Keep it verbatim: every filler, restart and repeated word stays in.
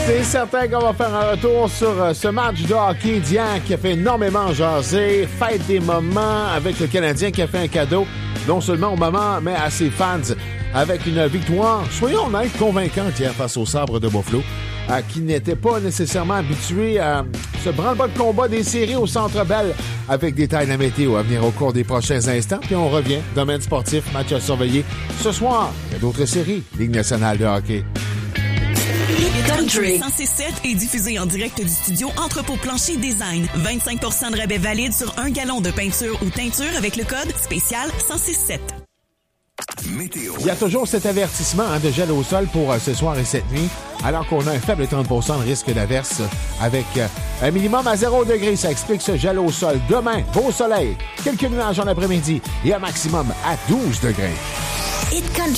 C'est certain qu'on va faire un retour sur euh, ce match de hockey d'hier qui a fait énormément jaser. Fête des moments avec le Canadien qui a fait un cadeau, non seulement au moment, mais à ses fans, avec une victoire, soyons honnêtes, convaincante hier face au Sabre de Buffalo, euh, qui n'était pas nécessairement habitué à ce branle-bas de combat des séries au Centre Bell, avec des détails de la météo à venir au cours des prochains instants. Puis on revient, domaine sportif, match à surveiller. Ce soir, il y a d'autres séries, Ligue nationale de hockey. Country cent six sept est diffusé en direct du studio Entrepôt Plancher Design. vingt-cinq pour cent de rabais valide sur un gallon de peinture ou teinture avec le code spécial cent six sept. Météo. Il y a toujours cet avertissement hein, de gel au sol pour euh, ce soir et cette nuit, alors qu'on a un faible trente pour cent de risque d'averse avec euh, un minimum à zéro degré. Ça explique ce gel au sol. Demain, beau soleil, quelques nuages en après-midi et un maximum à douze degrés. Hit Country.